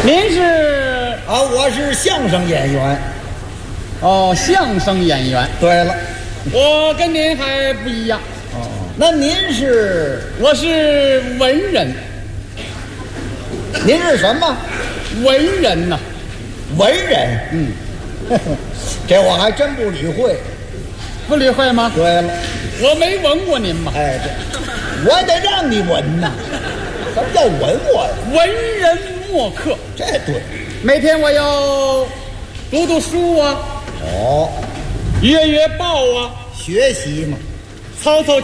您是啊，我是相声演员。 哦，相声演员。 对了， 我跟您还不一样。 哦，那您是？ 我是文人。 您是什么？ 文人呐。 文人。嗯，这我还真不理会。 不理会吗？ 对了， 我没闻过您嘛。 哎，对，我得让你闻呐。什么叫闻我呀？ 文人墨客， 这对。 每天我要读读书啊， 哦， 阅阅报啊， 学习嘛。 操操